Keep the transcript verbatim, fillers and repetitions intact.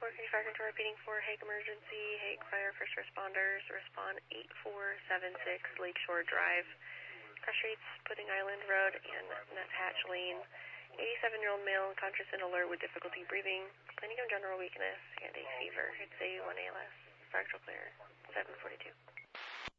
four fifty-five control repeating for Hague emergency. Hague fire first responders. Respond eight four seven six Lakeshore Drive. Crash rates, Pudding Island Road and Nuthatch Lane. eighty-seven-year-old male, conscious and alert with difficulty breathing. Complaining of general weakness and a fever. It's A one A L S. Fractal clear. seven forty-two.